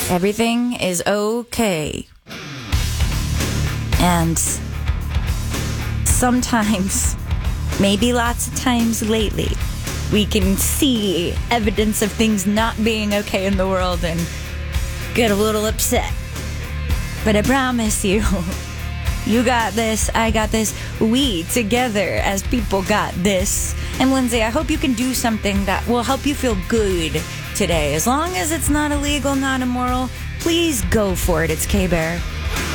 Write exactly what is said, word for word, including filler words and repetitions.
Everything is okay. And sometimes, maybe lots of times lately, we can see evidence of things not being okay in the world and get a little upset. But I promise you, you got this, I got this, we together as people got this. And Lindsay, I hope you can do something that will help you feel good today. As long as it's not illegal, not immoral, please go for it. It's K-Bear.